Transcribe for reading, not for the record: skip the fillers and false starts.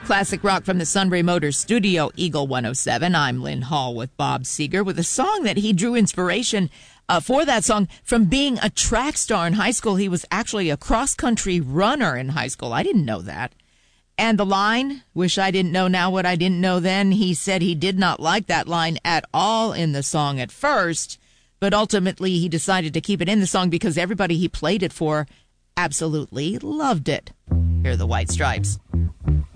Classic rock from the Sunbury Motors Studio, Eagle 107. I'm Lynn Hall with Bob Seger with a song that he drew inspiration for that song from being a track star in high school. He was actually a cross-country runner in high school. I didn't know that. And the line, wish I didn't know now what I didn't know then, he said he did not like that line at all in the song at first, but ultimately he decided to keep it in the song because everybody he played it for absolutely loved it. Here are the White Stripes.